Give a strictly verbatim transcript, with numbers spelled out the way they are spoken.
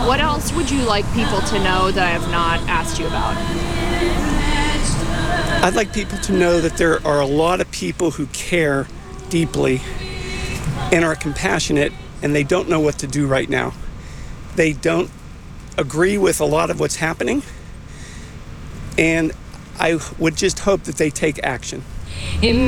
What else would you like people to know that I have not asked you about? I'd like people to know that there are a lot of people who care deeply and are compassionate, and they don't know what to do right now. They don't agree with a lot of what's happening, and I would just hope that they take action.